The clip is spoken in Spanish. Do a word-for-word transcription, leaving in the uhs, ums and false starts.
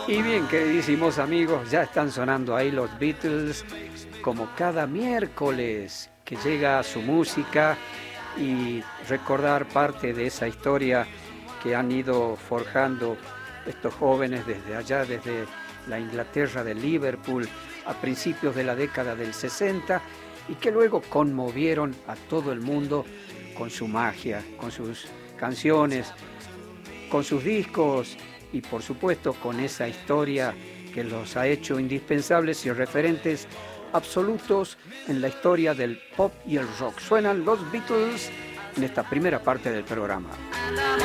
Y bien, queridísimos amigos, ya están sonando ahí los Beatles, como cada miércoles que llega su música y recordar parte de esa historia que han ido forjando estos jóvenes desde allá, desde la Inglaterra de Liverpool, a principios de la década del sesenta, y que luego conmovieron a todo el mundo con su magia, con sus canciones, con sus discos y por supuesto con esa historia que los ha hecho indispensables y referentes absolutos en la historia del pop y el rock. Suenan los Beatles en esta primera parte del programa.